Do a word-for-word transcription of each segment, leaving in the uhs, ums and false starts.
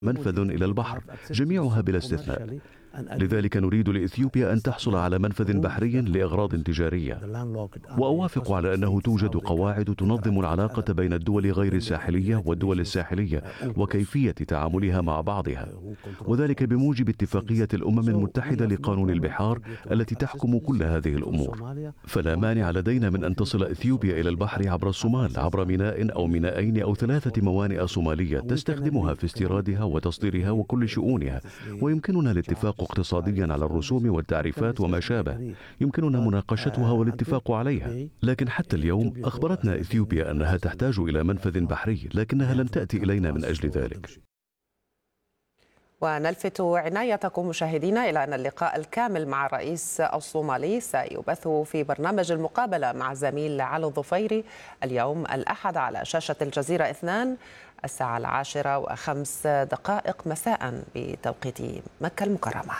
منفذ إلى البحر، جميعها بلا استثناء. لذلك نريد لإثيوبيا أن تحصل على منفذ بحري لأغراض تجارية. وأوافق على أنه توجد قواعد تنظم العلاقة بين الدول غير الساحلية والدول الساحلية وكيفية تعاملها مع بعضها، وذلك بموجب اتفاقية الأمم المتحدة لقانون البحار التي تحكم كل هذه الأمور. فلا مانع لدينا من أن تصل إثيوبيا إلى البحر عبر الصومال، عبر ميناء أو مينائين أو ثلاثة موانئ صومالية تستخدمها في استيرادها وتصديرها وكل شؤونها، ويمكننا الاتفاق اقتصاديا على الرسوم والتعريفات وما شابه، يمكننا مناقشتها والاتفاق عليها. لكن حتى اليوم أخبرتنا إثيوبيا أنها تحتاج إلى منفذ بحري، لكنها لم تأتي إلينا من أجل ذلك. ونلفت عنايتكم مشاهدينا إلى أن اللقاء الكامل مع الرئيس الصومالي سيبث في برنامج المقابلة مع الزميل علي الظفيري اليوم الأحد على شاشة الجزيرة اثنان الساعة العاشرة وخمس دقائق مساء بتوقيت مكة المكرمة.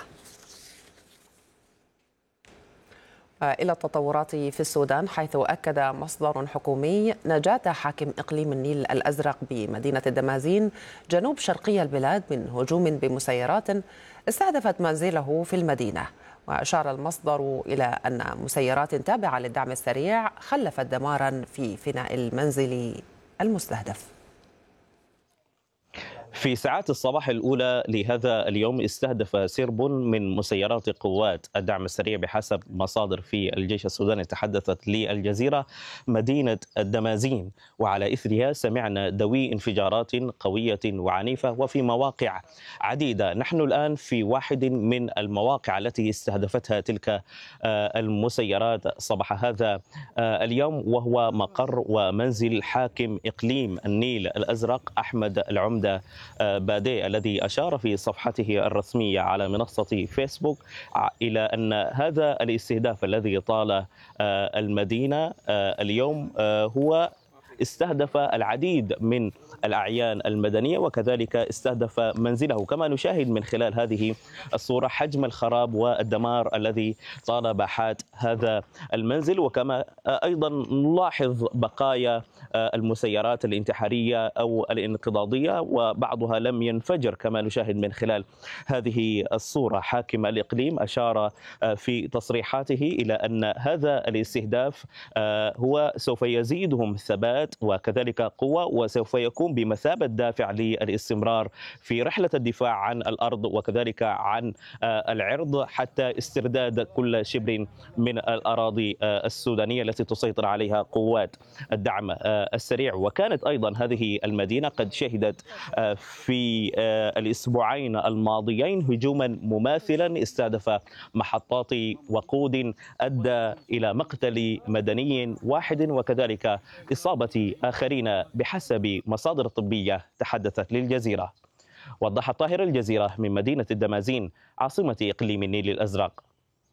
إلى التطورات في السودان، حيث أكد مصدر حكومي نجاة حاكم إقليم النيل الأزرق بمدينة الدمازين جنوب شرقي البلاد من هجوم بمسيرات استهدفت منزله في المدينة. وأشار المصدر إلى أن مسيرات تابعة للدعم السريع خلفت دمارا في فناء المنزل المستهدف. في ساعات الصباح الأولى لهذا اليوم استهدف سرب من مسيرات قوات الدعم السريع بحسب مصادر في الجيش السوداني تحدثت للجزيرة مدينة الدمازين، وعلى إثرها سمعنا دوي انفجارات قوية وعنيفة وفي مواقع عديدة. نحن الآن في واحد من المواقع التي استهدفتها تلك المسيرات صباح هذا اليوم، وهو مقر ومنزل حاكم إقليم النيل الأزرق أحمد العمدة بادي، الذي أشار في صفحته الرسمية على منصة فيسبوك إلى أن هذا الاستهداف الذي طال المدينة اليوم هو استهدف العديد من الأعيان المدنية وكذلك استهدف منزله. كما نشاهد من خلال هذه الصورة حجم الخراب والدمار الذي طال باحات هذا المنزل، وكما أيضا نلاحظ بقايا المسيرات الانتحارية أو الانقضاضية وبعضها لم ينفجر كما نشاهد من خلال هذه الصورة. حاكم الإقليم أشار في تصريحاته إلى أن هذا الاستهداف هو سوف يزيدهم ثبات وكذلك قوة، وسوف يكون بمثابة دافع للاستمرار في رحلة الدفاع عن الأرض وكذلك عن العرض حتى استرداد كل شبر من الأراضي السودانية التي تسيطر عليها قوات الدعم السريع. وكانت أيضا هذه المدينة قد شهدت في الأسبوعين الماضيين هجوما مماثلا استهدف محطات وقود أدى إلى مقتل مدني واحد وكذلك إصابة آخرين بحسب مصادر طبية تحدثت للجزيرة. وضح طاهر، الجزيرة، من مدينة الدمازين عاصمة إقليم النيل الأزرق.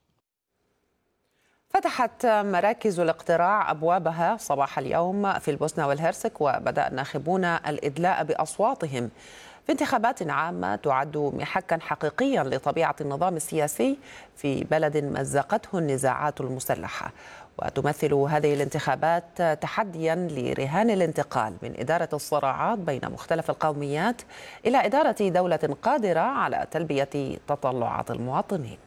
فتحت مراكز الاقتراع أبوابها صباح اليوم في البوسنة والهرسك، وبدأ الناخبون الإدلاء بأصواتهم في انتخابات عامة تعد محكا حقيقيا لطبيعة النظام السياسي في بلد مزقته النزاعات المسلحة. وتمثل هذه الانتخابات تحديا لرهان الانتقال من إدارة الصراعات بين مختلف القوميات إلى إدارة دولة قادرة على تلبية تطلعات المواطنين.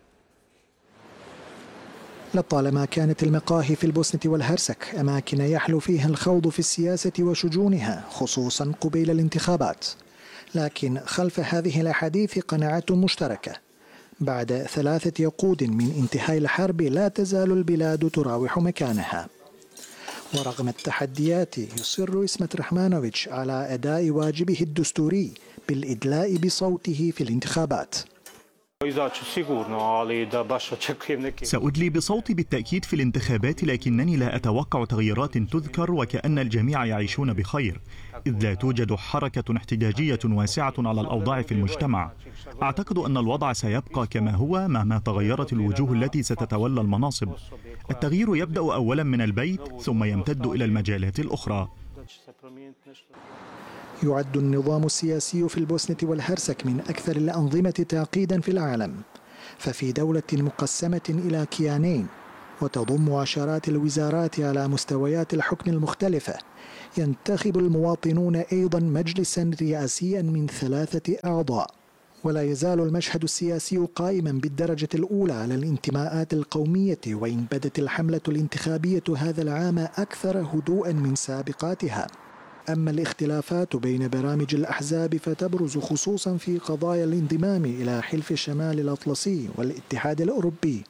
لطالما كانت المقاهي في البوسنة والهرسك أماكن يحلو فيها الخوض في السياسة وشجونها خصوصا قبيل الانتخابات، لكن خلف هذه الأحاديث قناعة مشتركة. بعد ثلاثة عقود من انتهاء الحرب لا تزال البلاد تراوح مكانها، ورغم التحديات يصر إسمت رحمانوفيتش على أداء واجبه الدستوري بالإدلاء بصوته في الانتخابات. سأدلي بصوتي بالتأكيد في الانتخابات، لكنني لا أتوقع تغييرات تذكر وكأن الجميع يعيشون بخير، إذ لا توجد حركة احتجاجية واسعة على الأوضاع في المجتمع. أعتقد أن الوضع سيبقى كما هو مهما تغيرت الوجوه التي ستتولى المناصب. التغيير يبدأ أولا من البيت ثم يمتد إلى المجالات الأخرى. يعد النظام السياسي في البوسنة والهرسك من أكثر الأنظمة تعقيدا في العالم، ففي دولة مقسمة إلى كيانين وتضم عشرات الوزارات على مستويات الحكم المختلفة. ينتخب المواطنون أيضا مجلسا رئاسيا من ثلاثة أعضاء. ولا يزال المشهد السياسي قائما بالدرجة الأولى على الانتماءات القومية، وإن بدت الحملة الانتخابية هذا العام أكثر هدوءا من سابقاتها. أما الاختلافات بين برامج الأحزاب فتبرز خصوصا في قضايا الانضمام إلى حلف الشمال الأطلسي والاتحاد الأوروبي.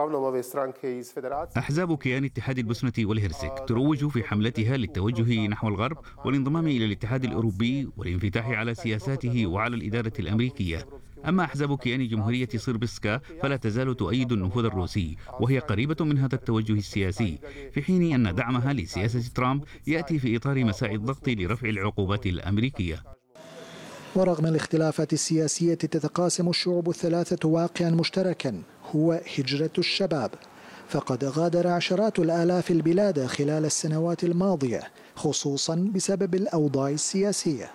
أحزاب كيان اتحاد البوسنة والهرسك تروج في حملتها للتوجه نحو الغرب والانضمام إلى الاتحاد الأوروبي والانفتاح على سياساته وعلى الإدارة الأمريكية. أما أحزاب كيان جمهورية صربسكا فلا تزال تؤيد النفوذ الروسي، وهي قريبة من هذا التوجه السياسي، في حين أن دعمها لسياسة ترامب يأتي في إطار مساعي الضغط لرفع العقوبات الأمريكية. ورغم الاختلافات السياسية تتقاسم الشعوب الثلاثة واقعا مشتركا، هو هجرة الشباب. فقد غادر عشرات الآلاف البلاد خلال السنوات الماضية، خصوصا بسبب الأوضاع السياسية.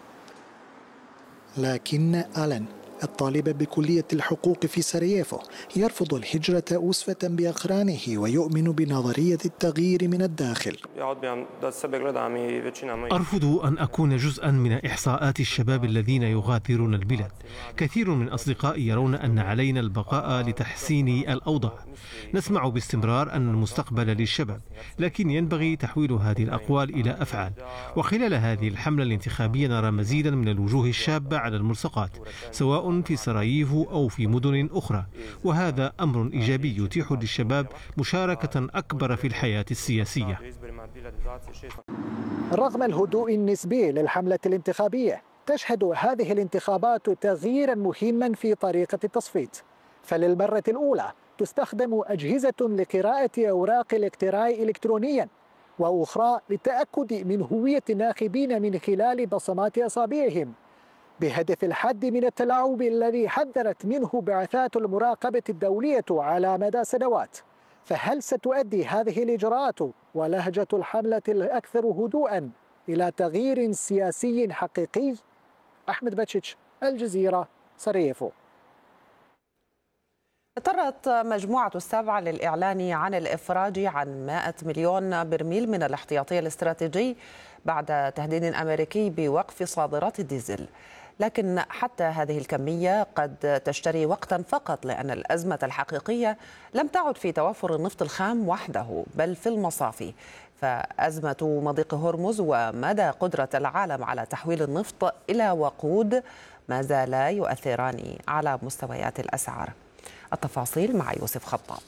لكن ألان الطالب بكلية الحقوق في سراييفو يرفض الهجرة أسوة بأقرانه ويؤمن بنظرية التغيير من الداخل. أرفض أن أكون جزءا من إحصاءات الشباب الذين يغادرون البلاد. كثير من أصدقائي يرون أن علينا البقاء لتحسين الأوضاع. نسمع باستمرار أن المستقبل للشباب، لكن ينبغي تحويل هذه الأقوال إلى أفعال. وخلال هذه الحملة الانتخابية نرى مزيدا من الوجوه الشابة على الملصقات، سواء في سراييفو أو في مدن أخرى، وهذا أمر إيجابي يتيح للشباب مشاركة أكبر في الحياة السياسية. رغم الهدوء النسبي للحملة الانتخابية، تشهد هذه الانتخابات تغييرا مهما في طريقة التصويت. فللمرة الأولى تستخدم أجهزة لقراءة أوراق الاقتراع إلكترونيا، وأخرى للتأكد من هوية الناخبين من خلال بصمات أصابعهم، بهدف الحد من التلاعب الذي حذرت منه بعثات المراقبة الدولية على مدى سنوات. فهل ستؤدي هذه الإجراءات ولهجة الحملة الأكثر هدوءا إلى تغيير سياسي حقيقي؟ أحمد باتشيتش، الجزيرة، سراييفو. اضطرت مجموعة السبع للإعلان عن الإفراج عن مائة مليون برميل من الاحتياطي الاستراتيجي بعد تهديد أمريكي بوقف صادرات الديزل. لكن حتى هذه الكمية قد تشتري وقتا فقط، لأن الأزمة الحقيقية لم تعد في توفر النفط الخام وحده، بل في المصافي. فأزمة مضيق هرمز ومدى قدرة العالم على تحويل النفط إلى وقود ما زالا يؤثران على مستويات الأسعار. التفاصيل مع يوسف خطاب.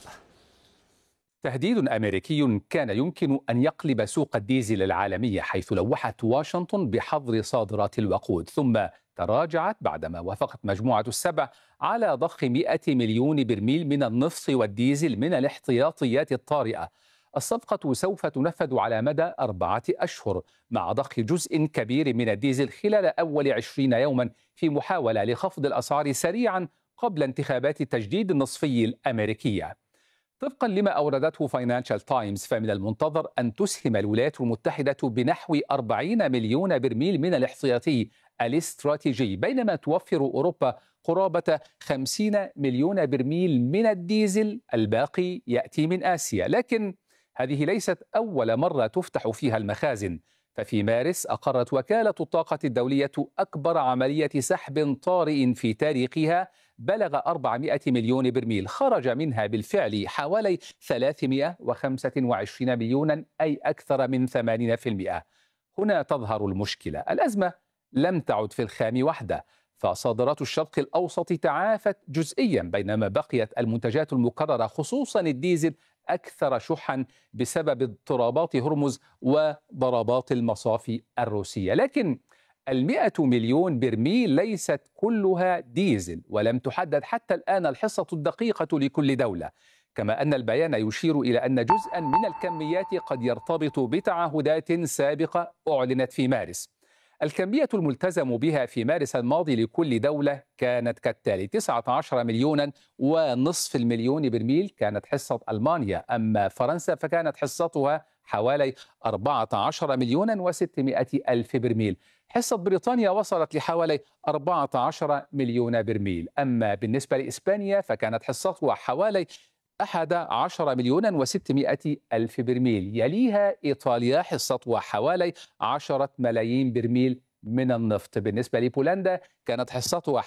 تهديد أمريكي كان يمكن أن يقلب سوق الديزل العالمية، حيث لوحت واشنطن بحظر صادرات الوقود، ثم تراجعت بعدما وافقت مجموعة السبع على ضخ مئة مليون برميل من النفط والديزل من الاحتياطيات الطارئة. الصفقة سوف تنفذ على مدى أربعة أشهر، مع ضخ جزء كبير من الديزل خلال أول عشرين يوما، في محاولة لخفض الأسعار سريعا قبل انتخابات التجديد النصفي الأمريكية. طبقا لما أوردته فاينانشال تايمز، فمن المنتظر أن تسهم الولايات المتحدة بنحو أربعين مليون برميل من الاحتياطي الاستراتيجي، بينما توفر أوروبا قرابة خمسين مليون برميل من الديزل. الباقي يأتي من آسيا. لكن هذه ليست أول مرة تفتح فيها المخازن، ففي مارس أقرت وكالة الطاقة الدولية أكبر عملية سحب طارئ في تاريخها، بلغ أربعمئة مليون برميل، خرج منها بالفعل حوالي ثلاثمئة وخمسة وعشرين مليونا، أي أكثر من ثمانين بالمئة. هنا تظهر المشكلة. الأزمة لم تعد في الخام وحده، فصادرات الشرق الأوسط تعافت جزئيا، بينما بقيت المنتجات المكررة خصوصا الديزل أكثر شحا بسبب اضطرابات هرمز وضربات المصافي الروسية. لكن المئة مليون برميل ليست كلها ديزل، ولم تحدد حتى الآن الحصة الدقيقة لكل دولة، كما أن البيان يشير إلى أن جزءا من الكميات قد يرتبط بتعهدات سابقة أعلنت في مارس. الكمية الملتزم بها في مارس الماضي لكل دولة كانت كالتالي: تسعة عشر مليونا ونصف المليون برميل كانت حصة ألمانيا، أما فرنسا فكانت حصتها حوالي أربعة عشر مليونا وستمائة ألف برميل. حصة بريطانيا وصلت لحوالي أربعة عشر مليون برميل. أما بالنسبة لإسبانيا فكانت حصتها حوالي أحد عشر مليونا وستمائة ألف برميل. يليها إيطاليا حصتها حوالي عشرة ملايين برميل من النفط. بالنسبة لبولندا كانت حصتها